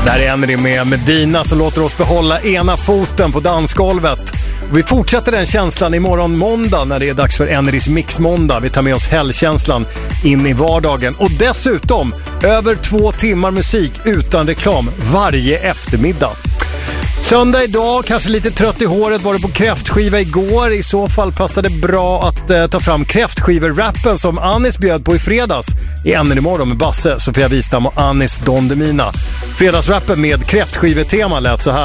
Där är Henry med Medina som låter oss behålla ena foten på dansgolvet. Och vi fortsätter den känslan imorgon måndag när det är dags för Henrys mixmåndag. Vi tar med oss helgkänslan in i vardagen. Och dessutom över 2 timmar musik utan reklam varje eftermiddag. Söndag idag, kanske lite trött i håret, var det på kräftskiva igår. I så fall passade det bra att ta fram kräftskiver-rappen som Anis bjöd på i fredags. I änden imorgon med Basse, Sofia Wistam och Anis Don Demina. Fredagsrappen med kräftskivetema lät så här.